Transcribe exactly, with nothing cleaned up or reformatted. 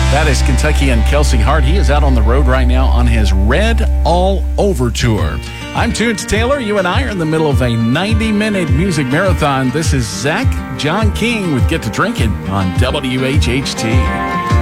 That is Kentuckian Kelsey Hart. He is out on the road right now on his Red All Over Tour. I'm Toons Taylor. You and I are in the middle of a ninety-minute music marathon. This is Zach John King with Get to Drinking on W H H T.